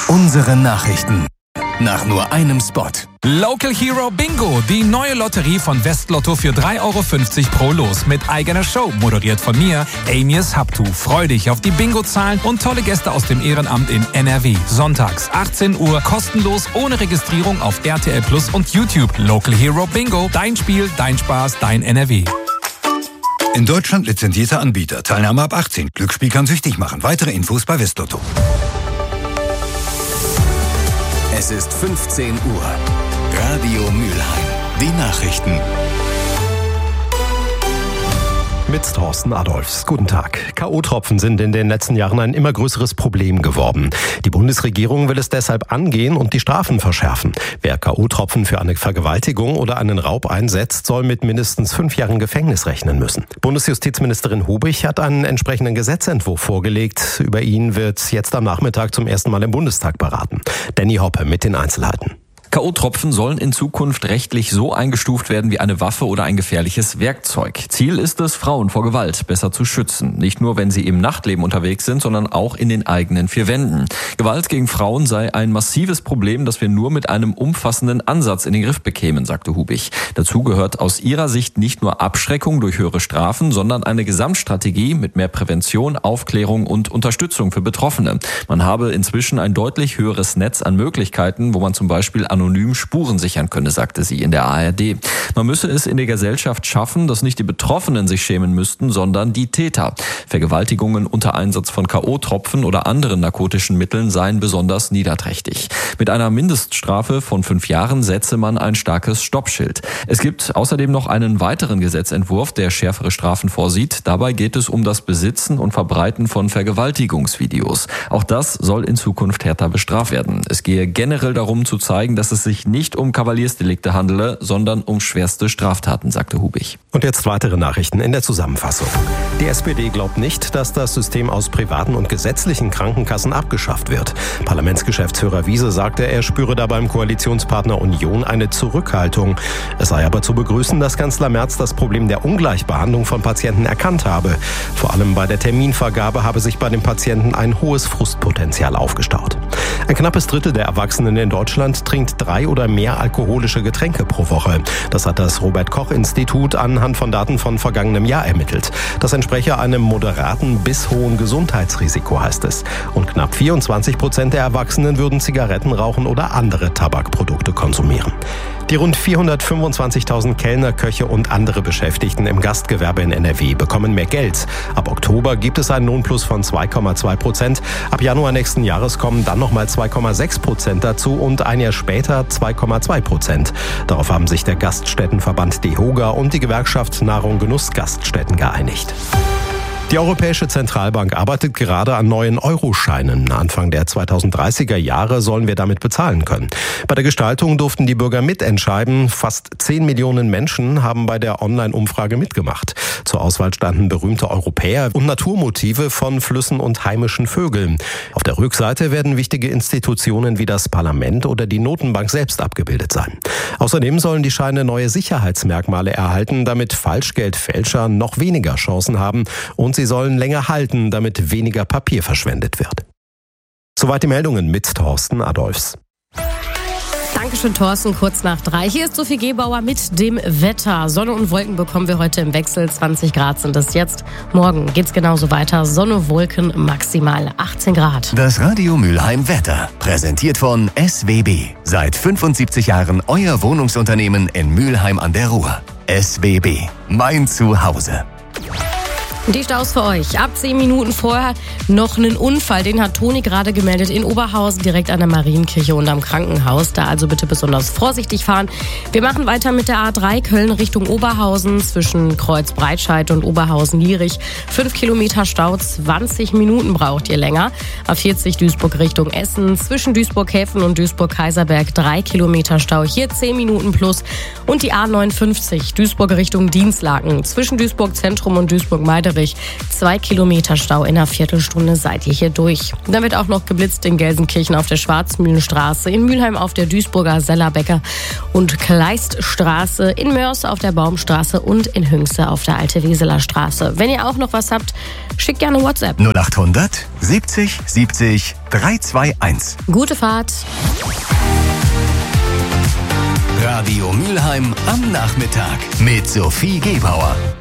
Unsere Nachrichten. Nach nur einem Spot. Local Hero Bingo, die neue Lotterie von Westlotto für 3,50 € pro Los mit eigener Show, moderiert von mir, Amias Habtu. Freu dich auf die Bingo-Zahlen und tolle Gäste aus dem Ehrenamt in NRW. Sonntags, 18 Uhr, kostenlos, ohne Registrierung auf RTL Plus und YouTube. Local Hero Bingo, dein Spiel, dein Spaß, dein NRW. In Deutschland lizenzierter Anbieter. Teilnahme ab 18. Glücksspiel kann süchtig machen. Weitere Infos bei Westlotto. Es ist 15 Uhr. Radio Mülheim. Die Nachrichten. Mit Thorsten Adolfs. Guten Tag. K.O.-Tropfen sind in den letzten Jahren ein immer größeres Problem geworden. Die Bundesregierung will es deshalb angehen und die Strafen verschärfen. Wer K.O.-Tropfen für eine Vergewaltigung oder einen Raub einsetzt, soll mit mindestens 5 Jahren Gefängnis rechnen müssen. Bundesjustizministerin Hubich hat einen entsprechenden Gesetzentwurf vorgelegt. Über ihn wird jetzt am Nachmittag zum ersten Mal im Bundestag beraten. Danny Hoppe mit den Einzelheiten. K.O.-Tropfen sollen in Zukunft rechtlich so eingestuft werden wie eine Waffe oder ein gefährliches Werkzeug. Ziel ist es, Frauen vor Gewalt besser zu schützen. Nicht nur, wenn sie im Nachtleben unterwegs sind, sondern auch in den eigenen 4 Wänden. Gewalt gegen Frauen sei ein massives Problem, das wir nur mit einem umfassenden Ansatz in den Griff bekämen, sagte Hubich. Dazu gehört aus ihrer Sicht nicht nur Abschreckung durch höhere Strafen, sondern eine Gesamtstrategie mit mehr Prävention, Aufklärung und Unterstützung für Betroffene. Man habe inzwischen ein deutlich höheres Netz an Möglichkeiten, wo man zum Beispiel anonym Spuren sichern könne, sagte sie in der ARD. Man müsse es in der Gesellschaft schaffen, dass nicht die Betroffenen sich schämen müssten, sondern die Täter. Vergewaltigungen unter Einsatz von K.O.-Tropfen oder anderen narkotischen Mitteln seien besonders niederträchtig. Mit einer Mindeststrafe von 5 Jahren setze man ein starkes Stoppschild. Es gibt außerdem noch einen weiteren Gesetzentwurf, der schärfere Strafen vorsieht. Dabei geht es um das Besitzen und Verbreiten von Vergewaltigungsvideos. Auch das soll in Zukunft härter bestraft werden. Es gehe generell darum zu zeigen, dass es sich nicht um Kavaliersdelikte handele, sondern um schwerste Straftaten, sagte Hubich. Und jetzt weitere Nachrichten in der Zusammenfassung. Die SPD glaubt nicht, dass das System aus privaten und gesetzlichen Krankenkassen abgeschafft wird. Parlamentsgeschäftsführer Wiese sagte, er spüre da beim Koalitionspartner Union eine Zurückhaltung. Es sei aber zu begrüßen, dass Kanzler Merz das Problem der Ungleichbehandlung von Patienten erkannt habe. Vor allem bei der Terminvergabe habe sich bei den Patienten ein hohes Frustpotenzial aufgestaut. Ein knappes Drittel der Erwachsenen in Deutschland trinkt 3 oder mehr alkoholische Getränke pro Woche. Das hat das Robert-Koch-Institut anhand von Daten von vergangenem Jahr ermittelt. Das entspreche einem moderaten bis hohen Gesundheitsrisiko, heißt es. Und knapp 24% der Erwachsenen würden Zigaretten rauchen oder andere Tabakprodukte konsumieren. Die rund 425.000 Kellner, Köche und andere Beschäftigten im Gastgewerbe in NRW bekommen mehr Geld. Ab Oktober gibt es einen Lohnplus von 2,2%. Ab Januar nächsten Jahres kommen dann nochmal 2,6% dazu und ein Jahr später 2,2%. Darauf haben sich der Gaststättenverband DEHOGA und die Gewerkschaft Nahrung Genuss Gaststätten geeinigt. Die Europäische Zentralbank arbeitet gerade an neuen Euroscheinen. Anfang der 2030er Jahre sollen wir damit bezahlen können. Bei der Gestaltung durften die Bürger mitentscheiden. Fast 10 Millionen Menschen haben bei der Online-Umfrage mitgemacht. Zur Auswahl standen berühmte Europäer und Naturmotive von Flüssen und heimischen Vögeln. Auf der Rückseite werden wichtige Institutionen wie das Parlament oder die Notenbank selbst abgebildet sein. Außerdem sollen die Scheine neue Sicherheitsmerkmale erhalten, damit Falschgeldfälscher noch weniger Chancen haben, und sie sollen länger halten, damit weniger Papier verschwendet wird. Soweit die Meldungen mit Thorsten Adolfs. Dankeschön, Thorsten. Kurz nach 3. Hier ist Sophie Gebauer mit dem Wetter. Sonne und Wolken bekommen wir heute im Wechsel. 20 Grad sind es jetzt. Morgen geht's genauso weiter. Sonne, Wolken, maximal 18 Grad. Das Radio Mülheim Wetter. Präsentiert von SWB. Seit 75 Jahren euer Wohnungsunternehmen in Mülheim an der Ruhr. SWB. Mein Zuhause. Die Staus für euch. Ab 10 Minuten vorher noch einen Unfall. Den hat Toni gerade gemeldet in Oberhausen, direkt an der Marienkirche und am Krankenhaus. Da also bitte besonders vorsichtig fahren. Wir machen weiter mit der A3 Köln Richtung Oberhausen zwischen Kreuz Breitscheid und Oberhausen-Lierich. 5 Kilometer Stau, 20 Minuten braucht ihr länger. A40 Duisburg Richtung Essen zwischen Duisburg-Häfen und Duisburg-Kaiserberg 3 Kilometer Stau. Hier 10 Minuten plus. Und die A59 Duisburg Richtung Dinslaken zwischen Duisburg Zentrum und Duisburg-Meiderich Friedrich. 2 Kilometer Stau in einer Viertelstunde seid ihr hier durch. Dann wird auch noch geblitzt in Gelsenkirchen auf der Schwarzmühlenstraße, in Mülheim auf der Duisburger Sellerbecker und Kleiststraße, in Mörs auf der Baumstraße und in Hünxe auf der Alte Weseler Straße. Wenn ihr auch noch was habt, schickt gerne WhatsApp. 0800 70 70 321. Gute Fahrt. Radio Mülheim am Nachmittag mit Sophie Gebauer.